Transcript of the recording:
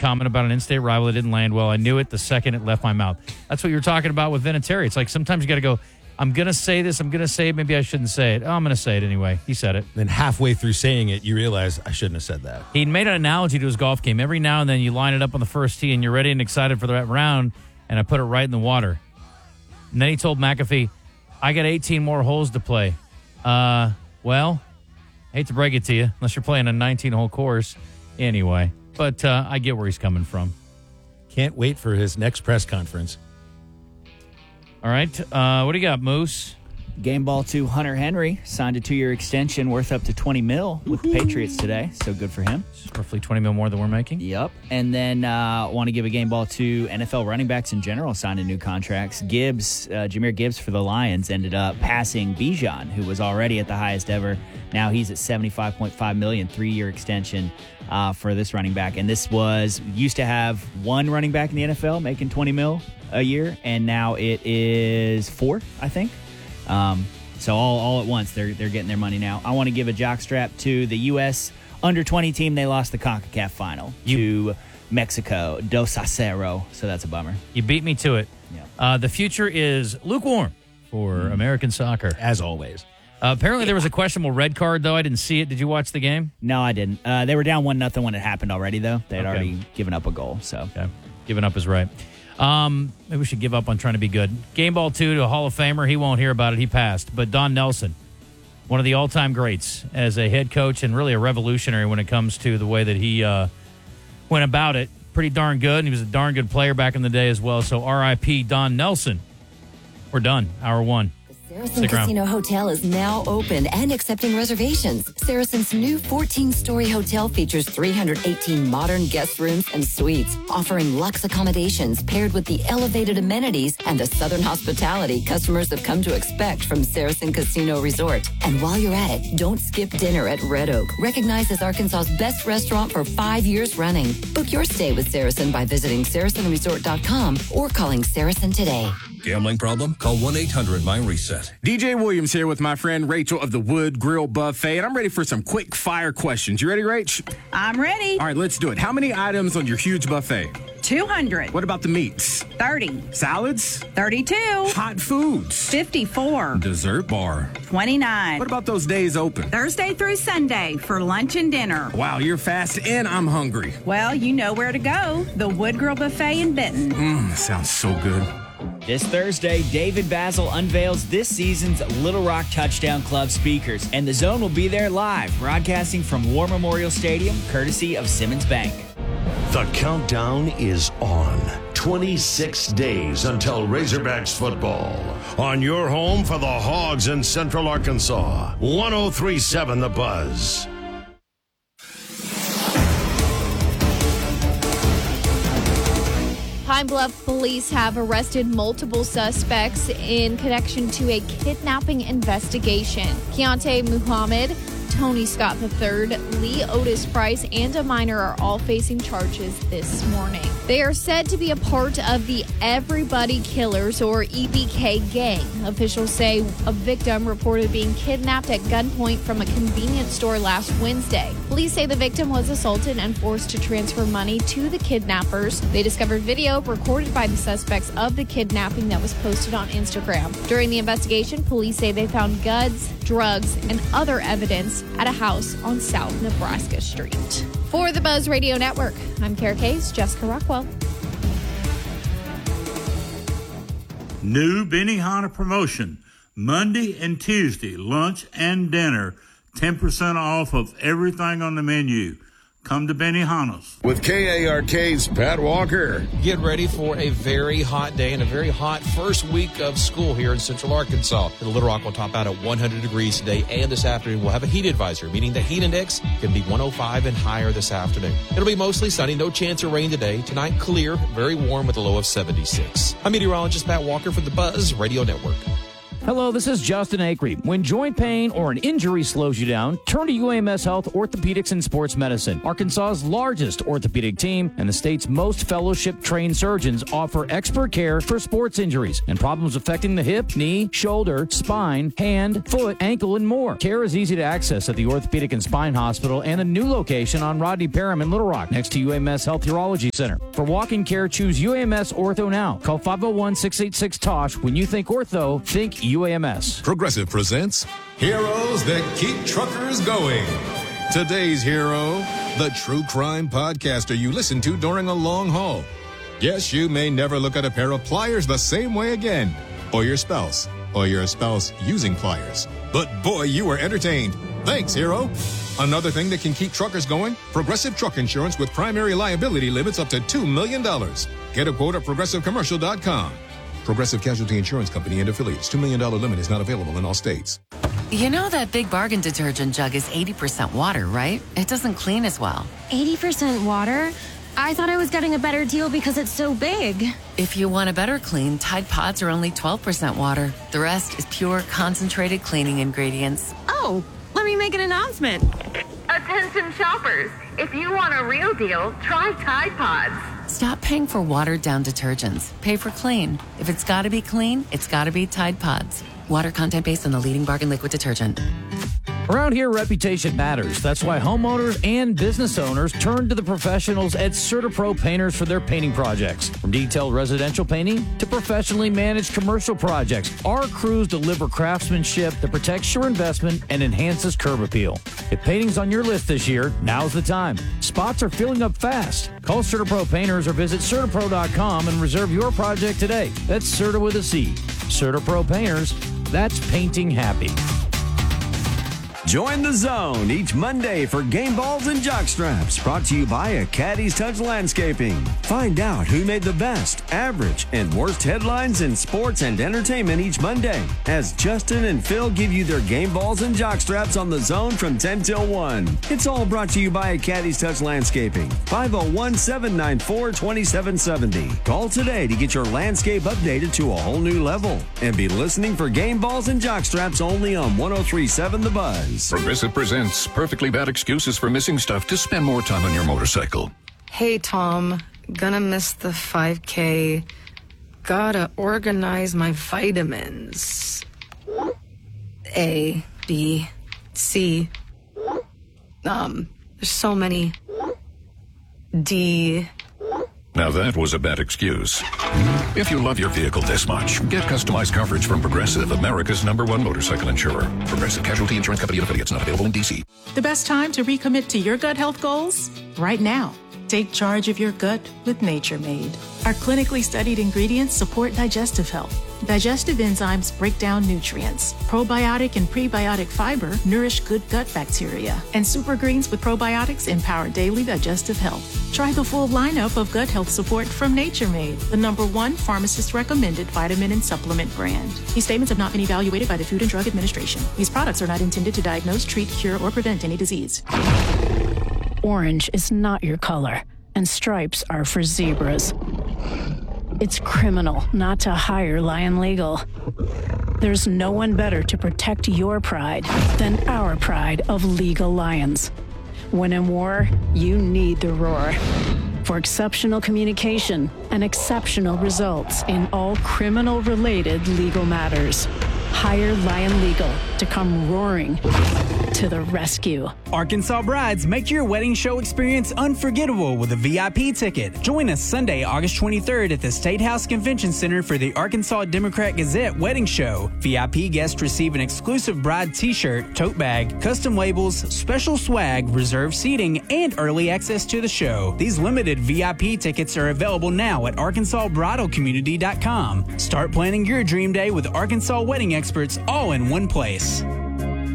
comment about an in-state rival that didn't land well. I knew it the second it left my mouth. That's what you were talking about with Vinatieri. It's like sometimes you got to go, I'm going to say this, I'm going to say it, maybe I shouldn't say it. Oh, I'm going to say it anyway. He said it. Then halfway through saying it, you realize I shouldn't have said that. He made an analogy to his golf game. Every now and then you line it up on the first tee and you're ready and excited for the round, and I put it right in the water. And then he told McAfee, I got 18 more holes to play. Well, hate to break it to you, unless you're playing a 19-hole course. Anyway, but I get where he's coming from. Can't wait for his next press conference. All right. What do you got, Moose? Game ball to Hunter Henry. Signed a 2-year extension worth up to $20 million with the Patriots today. So good for him. It's roughly $20 million more than we're making. Yep. And then want to give a game ball to NFL running backs in general, signed a new contracts. Jahmyr Gibbs for the Lions ended up passing Bijan, who was already at the highest ever. Now he's at $75.5 million, 3-year extension for this running back. And this used to have one running back in the NFL making $20 million a year, and now it is 4, I think. So all at once, they're getting their money now. I want to give a jockstrap to the U.S. under-20 team. They lost the CONCACAF final to Mexico, Dos a 0. So that's a bummer. You beat me to it. Yeah. The future is lukewarm for American soccer. As always. Apparently there was a questionable red card, though. I didn't see it. Did you watch the game? No, I didn't. They were down 1-0 when it happened already, though. They had already given up a goal. So okay. Giving up is right. Maybe we should give up on trying to be good. Game ball 2 to a Hall of Famer. He won't hear about it. He passed. But Don Nelson, one of the all-time greats as a head coach and really a revolutionary when it comes to the way that he went about it. Pretty darn good. And he was a darn good player back in the day as well. So R.I.P. Don Nelson. We're done. Hour 1. Saracen Casino Hotel is now open and accepting reservations. Saracen's new 14-story hotel features 318 modern guest rooms and suites, offering luxe accommodations paired with the elevated amenities and the southern hospitality customers have come to expect from Saracen Casino Resort. And while you're at it, don't skip dinner at Red Oak, recognized as Arkansas's best restaurant for 5 years running. Book your stay with Saracen by visiting SaracenResort.com or calling Saracen today. Gambling problem? Call 1-800-MY-RESET. DJ Williams here with my friend Rachel of the Wood Grill Buffet, and I'm ready for some quick fire questions. You ready, Rach? I'm ready. All right, let's do it. How many items on your huge buffet? 200. What about the meats? 30. Salads? 32. Hot foods? 54. Dessert bar? 29. What about those days open? Thursday through Sunday for lunch and dinner. Wow, you're fast and I'm hungry. Well, you know where to go. The Wood Grill Buffet in Benton. Sounds so good. This Thursday, David Basil unveils this season's Little Rock Touchdown Club speakers, and the Zone will be there live, broadcasting from War Memorial Stadium, courtesy of Simmons Bank. The countdown is on. 26 days until Razorbacks football. On your home for the Hogs in Central Arkansas. 103.7 The Buzz. Pine Bluff police have arrested multiple suspects in connection to a kidnapping investigation. Keontae Muhammad, Tony Scott III, Lee Otis Price, and a minor are all facing charges this morning. They are said to be a part of the Everybody Killers, or EBK gang. Officials say a victim reported being kidnapped at gunpoint from a convenience store last Wednesday. Police say the victim was assaulted and forced to transfer money to the kidnappers. They discovered video recorded by the suspects of the kidnapping that was posted on Instagram. During the investigation, police say they found guns, drugs, and other evidence at a house on South Nebraska Street. For the Buzz Radio Network, I'm Kara Case, Jessica Rockwell. New Benihana promotion. Monday and Tuesday, lunch and dinner, 10% off of everything on the menu. Come to Benihana's. With KARK's Pat Walker. Get ready for a very hot day and a very hot first week of school here in Central Arkansas. The Little Rock will top out at 100 degrees today, and this afternoon we'll have a heat advisory, meaning the heat index can be 105 and higher this afternoon. It'll be mostly sunny, no chance of rain today. Tonight, clear, very warm with a low of 76. I'm meteorologist Pat Walker for the Buzz Radio Network. Hello, this is Justin Acree. When joint pain or an injury slows you down, turn to UAMS Health Orthopedics and Sports Medicine. Arkansas's largest orthopedic team and the state's most fellowship-trained surgeons offer expert care for sports injuries and problems affecting the hip, knee, shoulder, spine, hand, foot, ankle, and more. Care is easy to access at the Orthopedic and Spine Hospital and a new location on Rodney Parham in Little Rock next to UAMS Health Urology Center. For walk-in care, choose UAMS Ortho now. Call 501-686-TOSH. When you think ortho, think UAMS. Progressive presents Heroes That Keep Truckers Going. Today's hero, the true crime podcaster you listen to during a long haul. Yes, you may never look at a pair of pliers the same way again, or your spouse using pliers. But boy, you were entertained. Thanks, hero. Another thing that can keep truckers going, Progressive Truck Insurance with primary liability limits up to $2 million. Get a quote at progressivecommercial.com. Progressive Casualty Insurance Company and affiliates. $2 million limit is not available in all states. You know that Big Bargain detergent jug is 80% water, right? It doesn't clean as well. 80% water? I thought I was getting a better deal because it's so big. If you want a better clean, Tide Pods are only 12% water. The rest is pure, concentrated cleaning ingredients. Oh, let me make an announcement. Attention shoppers, if you want a real deal, try Tide Pods. Stop paying for watered-down detergents. Pay for clean. If it's got to be clean, it's got to be Tide Pods. Water content based on the leading bargain liquid detergent. Around here, reputation matters. That's why homeowners and business owners turn to the professionals at CertaPro Painters for their painting projects. From detailed residential painting to professionally managed commercial projects, our crews deliver craftsmanship that protects your investment and enhances curb appeal. If painting's on your list this year, now's the time. Spots are filling up fast. Call CertaPro Painters or visit CertaPro.com and reserve your project today. That's Certa with a C. CertaPro Painters, that's painting happy. Join the zone each Monday for Game Balls and Jockstraps, brought to you by a Caddy's Touch Landscaping. Find out who made the best, average, and worst headlines in sports and entertainment each Monday, as Justin and Phil give you their Game Balls and Jockstraps on the zone from 10 till 1. It's all brought to you by a Caddy's Touch Landscaping. 501-794-2770. Call today to get your landscape updated to a whole new level. And be listening for Game Balls and Jockstraps only on 103.7 The Buzz. Progressive presents perfectly bad excuses for missing stuff to spend more time on your motorcycle. Hey, Tom. Gonna miss the 5K. Gotta organize my vitamins. A, B, C. There's so many. D. Now that was a bad excuse. If you love your vehicle this much, get customized coverage from Progressive, America's #1 motorcycle insurer. Progressive Casualty Insurance Company and affiliates, not available in D.C. The best time to recommit to your gut health goals? Right now. Take charge of your gut with Nature Made. Our clinically studied ingredients support digestive health. Digestive enzymes break down nutrients. Probiotic and prebiotic fiber nourish good gut bacteria. And super greens with probiotics empower daily digestive health. Try the full lineup of gut health support from Nature Made, the #1 pharmacist-recommended vitamin and supplement brand. These statements have not been evaluated by the Food and Drug Administration. These products are not intended to diagnose, treat, cure, or prevent any disease. Orange is not your color, and stripes are for zebras. It's criminal not to hire Lion Legal. There's no one better to protect your pride than our pride of legal lions. When in war, you need the roar. For exceptional communication and exceptional results in all criminal-related legal matters, hire Lion Legal to come roaring to the rescue. Arkansas brides, make your wedding show experience unforgettable with a VIP ticket. Join us Sunday, August 23rd at the State House Convention Center for the Arkansas Democrat Gazette Wedding Show. VIP guests receive an exclusive bride t-shirt, tote bag, custom labels, special swag, reserved seating, and early access to the show. These limited VIP tickets are available now at arkansasbridalcommunity.com. Start planning your dream day with Arkansas wedding experts all in one place.